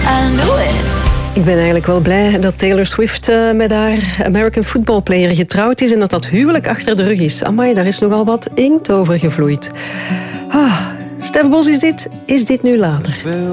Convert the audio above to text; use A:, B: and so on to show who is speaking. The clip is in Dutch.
A: I know it.
B: Ik ben eigenlijk wel blij dat Taylor Swift met haar American Football Player getrouwd is en dat huwelijk achter de rug is. Amai, daar is nogal wat inkt over gevloeid. Stef Bos, is dit nu later?